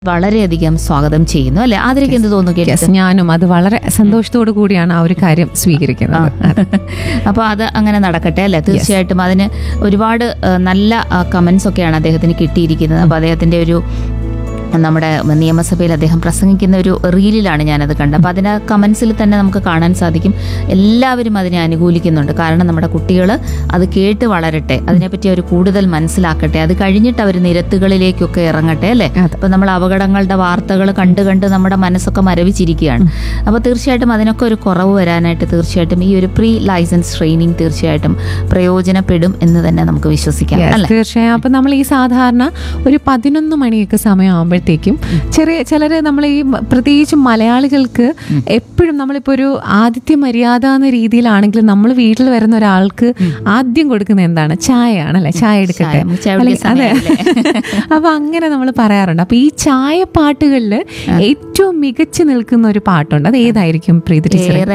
വളരെയധികം സ്വാഗതം ചെയ്യുന്നു അല്ലെ? ആതിരയ്ക്ക് എന്ത് തോന്നുന്നു? ഞാനും അത് വളരെ സന്തോഷത്തോടു കൂടിയാണ് ആ ഒരു കാര്യം സ്വീകരിക്കുന്നത്. അപ്പോൾ അത് അങ്ങനെ നടക്കട്ടെ അല്ലെ? തീർച്ചയായിട്ടും അതിന് ഒരുപാട് നല്ല കമന്റ്സ് ഒക്കെയാണ് അദ്ദേഹത്തിന് കിട്ടിയിരിക്കുന്നത്. അപ്പോൾ അദ്ദേഹത്തിന്റെ ഒരു നമ്മുടെ നിയമസഭയിൽ അദ്ദേഹം പ്രസംഗിക്കുന്ന ഒരു റീലിലാണ് ഞാനത് കണ്ടത്. അപ്പോൾ അതിന് കമൻസിൽ തന്നെ നമുക്ക് കാണാൻ സാധിക്കും എല്ലാവരും അതിനെ അനുകൂലിക്കുന്നുണ്ട്. കാരണം നമ്മുടെ കുട്ടികൾ അത് കേട്ട് വളരട്ടെ, അതിനെപ്പറ്റി അവർ കൂടുതൽ മനസ്സിലാക്കട്ടെ, അത് കഴിഞ്ഞിട്ട് അവർ നിരത്തുകളിലേക്കൊക്കെ ഇറങ്ങട്ടെ അല്ലേ? അപ്പോൾ നമ്മൾ അപകടങ്ങളുടെ വാർത്തകൾ കണ്ട് കണ്ട് നമ്മുടെ മനസ്സൊക്കെ മരവിച്ചിരിക്കുകയാണ്. അപ്പോൾ തീർച്ചയായിട്ടും അതിനൊക്കെ ഒരു കുറവ് വരാനായിട്ട് തീർച്ചയായിട്ടും ഈ ഒരു പ്രീ ലൈസൻസ് ട്രെയിനിങ് തീർച്ചയായിട്ടും പ്രയോജനപ്പെടും എന്ന് തന്നെ നമുക്ക് വിശ്വസിക്കാം അല്ലേ? തീർച്ചയായും. അപ്പം നമ്മൾ ഈ സാധാരണ ഒരു 11 മണിയൊക്കെ സമയമാകുമ്പോൾ ചിലര് നമ്മൾ ഈ പ്രത്യേകിച്ച് മലയാളികൾക്ക് എപ്പോഴും നമ്മളിപ്പോ ഒരു ആതിഥ്യ മര്യാദ എന്ന രീതിയിലാണെങ്കിലും നമ്മൾ വീട്ടിൽ വരുന്ന ഒരാൾക്ക് ആദ്യം കൊടുക്കുന്ന എന്താണ്? ചായ ആണല്ലേ? ചായ എടുക്കട്ടെ. അതെ. അപ്പൊ അങ്ങനെ നമ്മൾ പറയാറുണ്ട്. അപ്പൊ ഈ ചായ പാട്ടുകളിൽ ഏറ്റവും മികച്ചു നിൽക്കുന്ന ഒരു പാട്ടുണ്ട്. അത് ഏതായിരിക്കും പ്രീതി ടീച്ചർ?